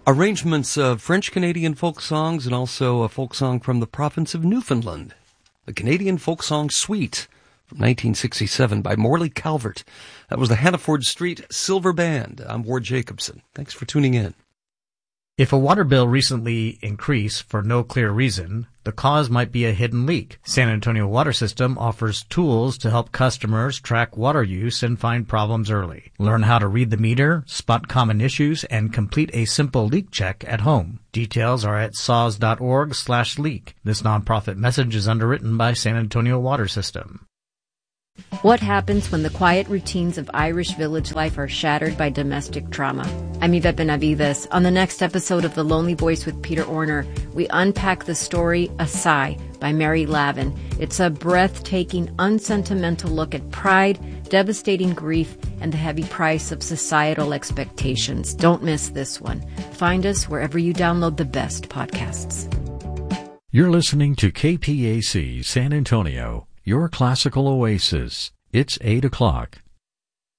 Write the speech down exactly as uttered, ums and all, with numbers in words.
Arrangements of French-Canadian folk songs and also a folk song from the province of Newfoundland. The Canadian Folk Song Suite from nineteen sixty-seven by Morley Calvert. That was the Hannaford Street Silver Band. I'm Ward Jacobson. Thanks for tuning in. If a water bill recently increased for no clear reason, the cause might be a hidden leak. San Antonio Water System offers tools to help customers track water use and find problems early. Learn how to read the meter, spot common issues, and complete a simple leak check at home. Details are at saws.org slash leak. This nonprofit message is underwritten by San Antonio Water System. What happens when the quiet routines of Irish village life are shattered by domestic trauma? I'm Yvette Benavides. On the next episode of The Lonely Voice with Peter Orner, we unpack the story A Sigh by Mary Lavin. It's a breathtaking, unsentimental look at pride, devastating grief, and the heavy price of societal expectations. Don't miss this one. Find us wherever you download the best podcasts. You're listening to K P A C San Antonio, your classical oasis. It's eight o'clock.